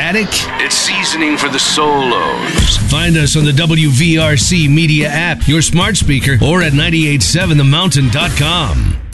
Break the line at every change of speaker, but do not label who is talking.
static?
It's seasoning for the solos.
Find us on the WVRC Media app, your smart speaker, or at 987themountain.com.